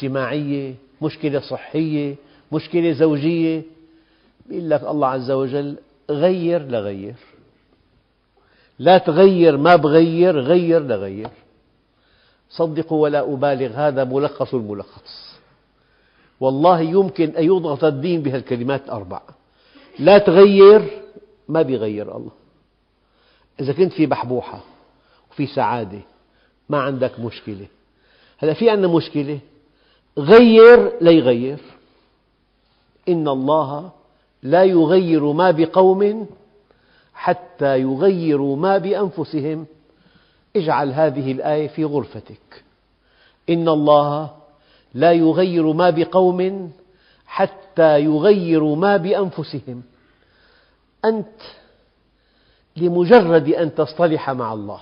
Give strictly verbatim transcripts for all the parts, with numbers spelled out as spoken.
اجتماعية، مشكلة صحية، مشكلة زوجية، يقول لك الله عز وجل غير لغير، لا تغير ما بغير، غير لغير. صدقوا ولا أبالغ، هذا ملخص الملخص. والله يمكن أن يضغط الدين بهالكلمات الأربع. لا تغير ما بيغير الله. إذا كنت في بحبوحة وفي سعادة ما عندك مشكلة. هلأ في عندنا مشكلة، غير ليغير. إن الله لا يغير ما بقوم حتى يغيروا ما بأنفسهم. اجعل هذه الآية في غرفتك. إن الله لا يغير ما بقوم حتى يغيروا ما بأنفسهم. أنت لمجرد أن تصطلح مع الله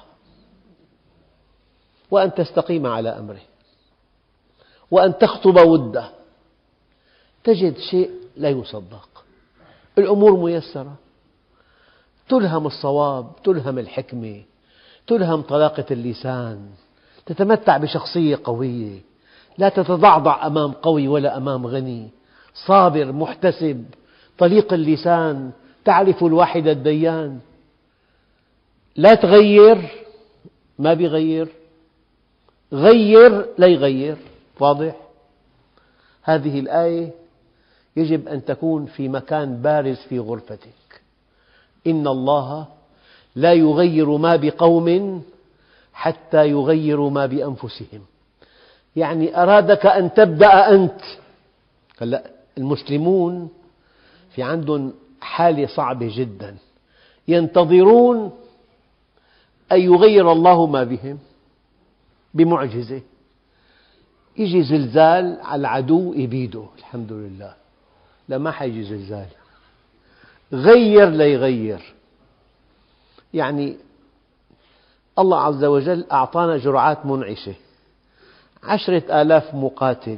وأن تستقيم على أمره وأن تخطب وده تجد شيء لا يصدق. الأمور ميسرة، تلهم الصواب، تلهم الحكمة، تلهم طلاقة اللسان، تتمتع بشخصية قوية، لا تتضعضع أمام قوي ولا أمام غني، صابر محتسب طليق اللسان، تعرف الواحد الديان. لا تغير ما بيغير، غير لا يغير. واضح؟ هذه الآية يجب أن تكون في مكان بارز في غرفتك. إن الله لا يغير ما بقوم حتى يغيروا ما بأنفسهم. يعني أرادك أن تبدأ أنت. هلأ المسلمون في عندهم حالة صعبة جدا، ينتظرون أن يغير الله ما بهم بمعجزة. يجي زلزال على العدو يبيده، الحمد لله. لا، ما حيجي زلزال. غير ليغير. يعني الله عز وجل أعطانا جرعات منعشة، عشرة آلاف مقاتل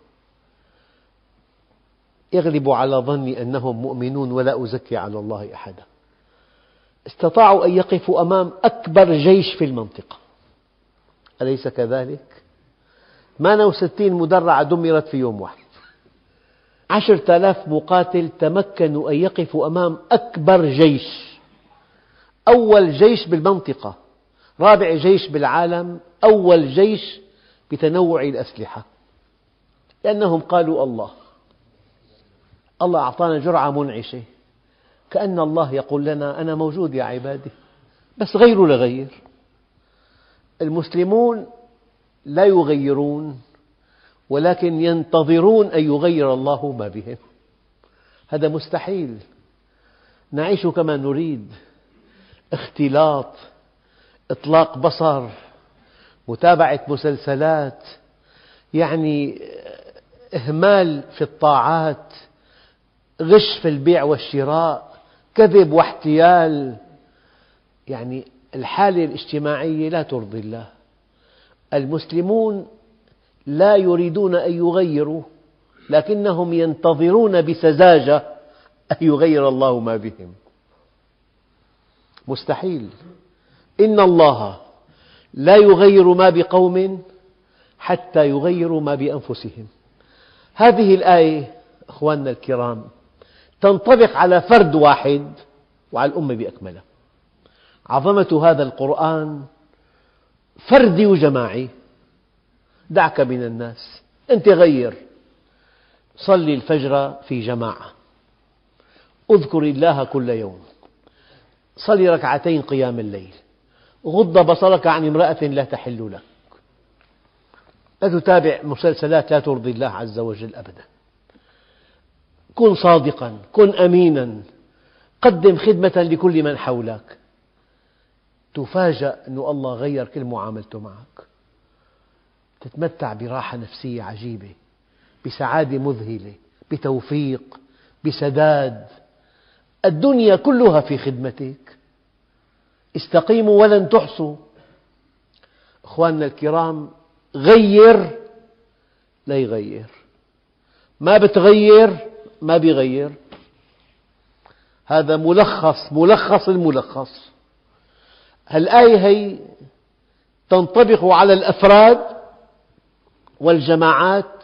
يغلب على ظني أنهم مؤمنون ولا أزكي على الله أحدا، استطاعوا أن يقفوا أمام أكبر جيش في المنطقة. أليس كذلك؟ ثمانية وستين مدرعة دمرت في يوم واحد. عشرة آلاف مقاتل تمكنوا أن يقفوا أمام أكبر جيش، أول جيش بالمنطقة، رابع جيش بالعالم، أول جيش بتنوع الأسلحة، لأنهم قالوا الله. الله أعطانا جرعة منعشة، كأن الله يقول لنا أنا موجود يا عبادي، بس غيروا لغير. المسلمون لا يغيرون ولكن ينتظرون أن يغير الله ما بهم. هذا مستحيل. نعيش كما نريد، اختلاط، إطلاق بصر، متابعة مسلسلات، يعني إهمال في الطاعات، غش في البيع والشراء، كذب واحتيال. يعني الحالة الاجتماعية لا ترضي الله. المسلمون لا يريدون أن يغيروا لكنهم ينتظرون بسذاجة أن يغير الله ما بهم. مستحيل. إن الله لا يغير ما بقوم حتى يغيروا ما بأنفسهم. هذه الآية أخواننا الكرام تنطبق على فرد واحد وعلى الأمة بأكملها. عظمة هذا القرآن فردي وجماعي. دعك من الناس، أنت غير. صلي الفجر في جماعة، اذكر الله كل يوم، صلي ركعتين قيام الليل، غض بصرك عن امرأة لا تحل لك، لا تتابع مسلسلات لا ترضي الله عز وجل أبدا. كن صادقا، كن أمينا، قدم خدمة لكل من حولك. تفاجأ أن الله غير كل معاملته معك، تتمتع براحة نفسية عجيبة، بسعادة مذهلة، بتوفيق، بسداد. الدنيا كلها في خدمتك. استقيموا ولن تحصوا. أخواننا الكرام، غير لا يغير، ما بتغير ما بيغير. هذا ملخص ملخص الملخص. الآية هي تنطبق على الأفراد والجماعات